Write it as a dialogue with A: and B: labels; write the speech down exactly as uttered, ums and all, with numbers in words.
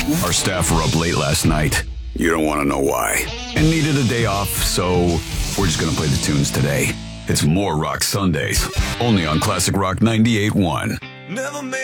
A: Our staff were up late last night. You don't want to know why. And needed a day off, so we're just going to play the tunes today. It's More Rock Sundays, only on Classic Rock ninety-eight point one. Never